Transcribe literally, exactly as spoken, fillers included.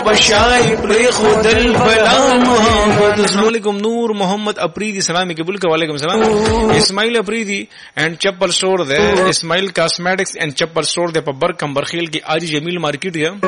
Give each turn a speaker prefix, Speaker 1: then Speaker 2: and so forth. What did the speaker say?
Speaker 1: پشای پر خودل بلا محمد. السلام علیکم نور محمد اپریدی سلام قبول کا. وعلیکم السلام. اسماعیل اپریدی اینڈ چپل स्टोर दे. اسماعیل کاسمیٹکس اینڈ چپل स्टोर दे पर बरकम बरखेल की आज जमील मार्केट है.